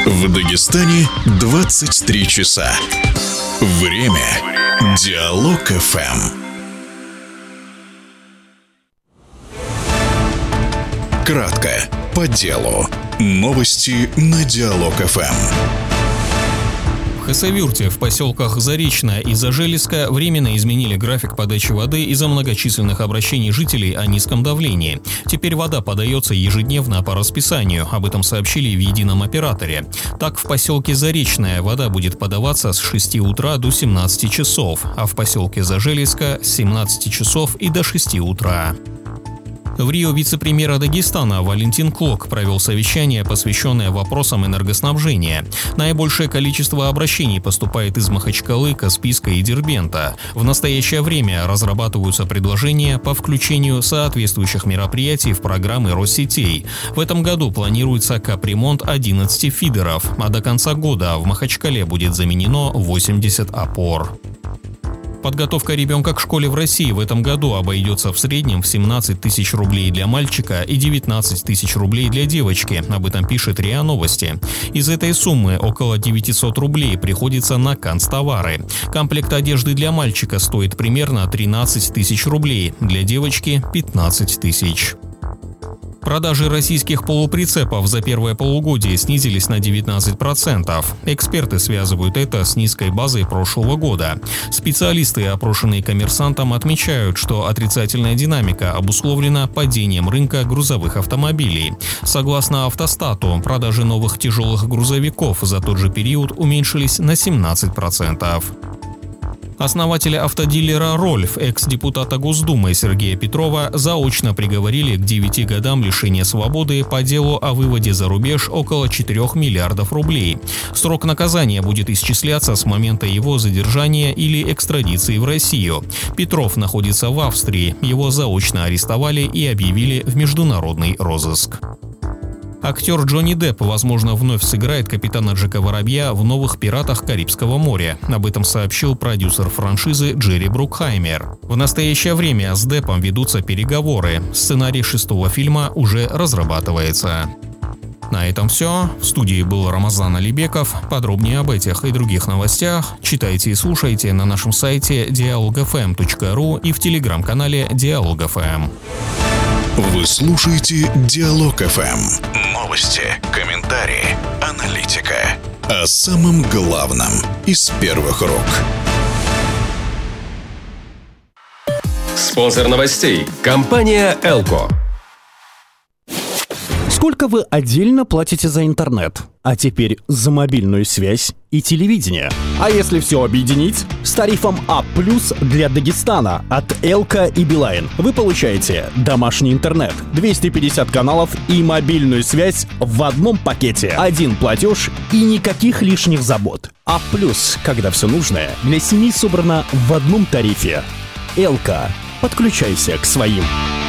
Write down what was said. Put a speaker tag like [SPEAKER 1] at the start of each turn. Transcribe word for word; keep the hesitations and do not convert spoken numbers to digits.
[SPEAKER 1] В Дагестане двадцать три часа. Время Диалог эф эм. Кратко, по делу. Новости на Диалог эф эм.
[SPEAKER 2] В Хасавюрте, в поселках Заречное и Зажелезка временно изменили график подачи воды из-за многочисленных обращений жителей о низком давлении. Теперь вода подается ежедневно по расписанию, об этом сообщили в едином операторе. Так, в поселке Заречное вода будет подаваться с шести утра до семнадцати часов, а в поселке Зажелезка с семнадцати часов и до шести утра. В Рио вице-премьера Дагестана Валентин Клок провел совещание, посвященное вопросам энергоснабжения. Наибольшее количество обращений поступает из Махачкалы, Каспийска и Дербента. В настоящее время разрабатываются предложения по включению соответствующих мероприятий в программы Россетей. В этом году планируется капремонт одиннадцати фидеров, а до конца года в Махачкале будет заменено восемьдесят опор. Подготовка ребенка к школе в России в этом году обойдется в среднем в семнадцать тысяч рублей для мальчика и девятнадцать тысяч рублей для девочки, об этом пишет РИА Новости. Из этой суммы около девятисот рублей приходится на канцтовары. Комплект одежды для мальчика стоит примерно тринадцать тысяч рублей, для девочки – пятнадцать тысяч. Продажи российских полуприцепов за первое полугодие снизились на девятнадцать процентов. Эксперты связывают это с низкой базой прошлого года. Специалисты, опрошенные «Коммерсантом», отмечают, что отрицательная динамика обусловлена падением рынка грузовых автомобилей. Согласно «Автостату», продажи новых тяжелых грузовиков за тот же период уменьшились на семнадцать процентов. Основателя автодилера «Рольф», экс-депутата Госдумы Сергея Петрова, заочно приговорили к девяти годам лишения свободы по делу о выводе за рубеж около четырёх миллиардов рублей. Срок наказания будет исчисляться с момента его задержания или экстрадиции в Россию. Петров находится в Австрии, его заочно арестовали и объявили в международный розыск. Актер Джонни Депп, возможно, вновь сыграет капитана Джека Воробья в новых «Пиратах Карибского моря». Об этом сообщил продюсер франшизы Джерри Брукхаймер. В настоящее время с Деппом ведутся переговоры. Сценарий шестого фильма уже разрабатывается. На этом все. В студии был Рамазан Алибеков. Подробнее об этих и других новостях читайте и слушайте на нашем сайте диалог эф эм точка ру и в телеграм-канале Диалог эф эм.
[SPEAKER 1] Вы слушаете Диалог эф эм. Новости, комментарии, аналитика. О самом главном из первых рук.
[SPEAKER 3] Спонсор новостей – компания «Элко».
[SPEAKER 4] Сколько вы отдельно платите за интернет? А теперь за мобильную связь и телевидение. А если все объединить? С тарифом А плюс для Дагестана от Элко и Билайн вы получаете домашний интернет, двести пятьдесят каналов и мобильную связь в одном пакете. Один платеж и никаких лишних забот. А плюс, когда все нужное для семьи собрано в одном тарифе. Элко. Подключайся к своим.